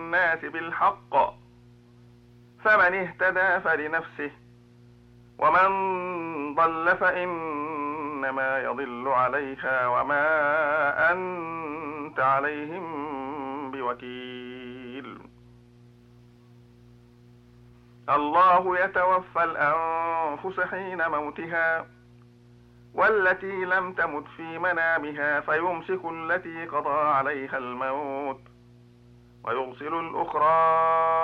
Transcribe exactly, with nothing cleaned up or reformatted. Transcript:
للناس بالحق، فمن اهتدى فلنفسه، ومن ضل فإنما يضل عليها وما أنت عليهم بوكيل. الله يتوفى الأنفس حين موتها، والتي لم تمت في منامها فيمسك التي قضى عليها الموت ويرسل الأخرى